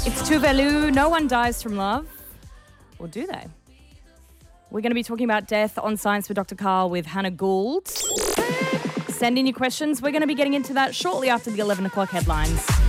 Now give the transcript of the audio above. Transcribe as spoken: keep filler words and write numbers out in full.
It's Tuvalu. No one dies from love. Or do they? We're going to be talking about death on Science with Doctor Carl with Hannah Gould. Send in your questions. We're going to be getting into that shortly after the eleven o'clock headlines.